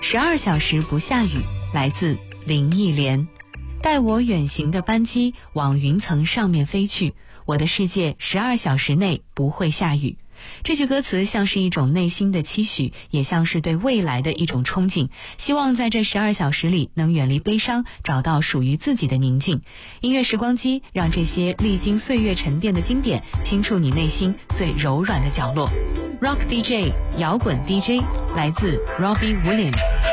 12小时不下雨，来自林忆莲。带我远行的班机往云层上面飞去，我的世界12小时内不会下雨。这句歌词像是一种内心的期许，也像是对未来的一种憧憬，希望在这12小时里能远离悲伤，找到属于自己的宁静。音乐时光机让这些历经岁月沉淀的经典轻触你内心最柔软的角落。 Rock DJ 摇滚 DJ 来自 Robbie Williams。